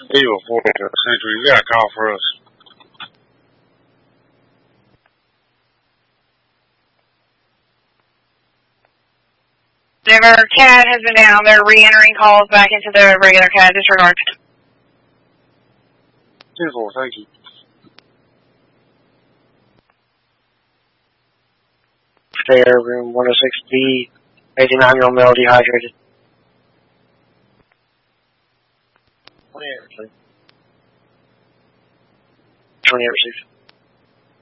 Eagle 4, Century, you got a call for us. Denver, CAD has been down. They're re-entering calls back into the regular CAD. Disregard. 2-4, thank you. Fair, room 106B, 89-year-old male dehydrated. 28 received.